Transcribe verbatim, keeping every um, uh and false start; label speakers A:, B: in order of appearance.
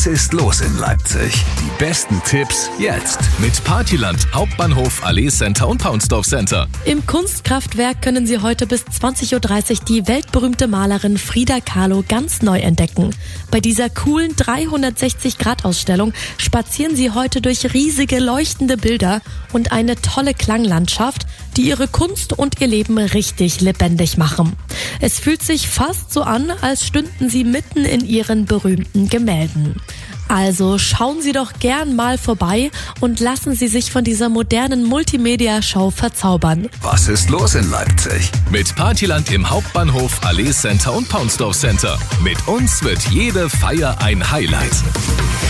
A: Was ist los in Leipzig? Die besten Tipps jetzt.
B: Mit Partyland, Hauptbahnhof, Allee Center und Paunsdorf Center.
C: Im Kunstkraftwerk können Sie heute bis zwanzig Uhr dreißig die weltberühmte Malerin Frida Kahlo ganz neu entdecken. Bei dieser coolen dreihundertsechzig Grad Ausstellung spazieren Sie heute durch riesige leuchtende Bilder und eine tolle Klanglandschaft, die Ihre Kunst und Ihr Leben richtig lebendig machen. Es fühlt sich fast so an, als stünden Sie mitten in Ihren berühmten Gemälden. Also schauen Sie doch gern mal vorbei und lassen Sie sich von dieser modernen Multimedia-Show verzaubern.
A: Was ist los in Leipzig?
B: Mit Partyland im Hauptbahnhof, Allee Center und Paunsdorf Center. Mit uns wird jede Feier ein Highlight.